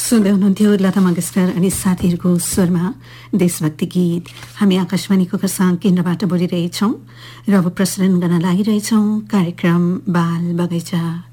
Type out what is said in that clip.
सुन्दै हुनुहुन्थ्यो लता मंगेशकर अनि साथीहरूको स्वरमा देशभक्ति गीत। हामी आकाशवाणीको खरसाङ केन्द्रबाट बोलिरहेछौँ र अब प्रसारण गर्न लागिरहेछौँ कार्यक्रम बाल बगैँचा।